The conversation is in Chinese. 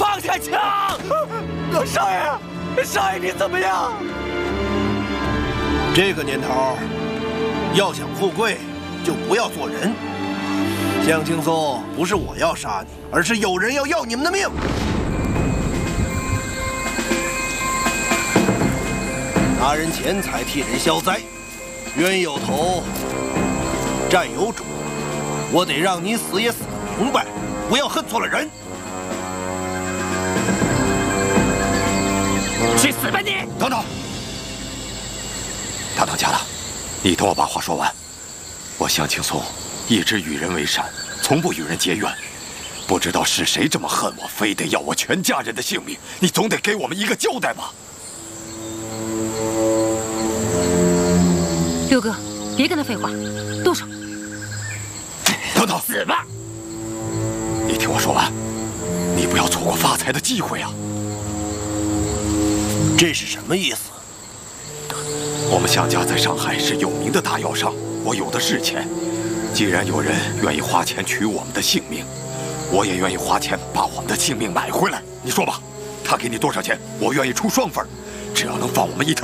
放下枪！少爷，少爷你怎么样？ 这个年头，要想富贵，就不要做人。江青松，不是我要杀你，而是有人要你们的命。拿人钱财替人消灾，冤有头，债有主。我得让你死也死得明白，不要恨错了人。 去死吧你！ 等等，大当家的，你等我把话说完。我向青松一直与人为善，从不与人结怨。不知道是谁这么恨我，非得要我全家人的性命，你总得给我们一个交代吧？ 六哥，别跟他废话，动手！ 等等， 死吧！ 你听我说完，你不要错过发财的机会啊！ 这是什么意思？ 我们向家在上海是有名的大药商，我有的是钱。既然有人愿意花钱取我们的性命，我也愿意花钱把我们的性命买回来。你说吧，他给你多少钱，我愿意出双份，只要能放我们一条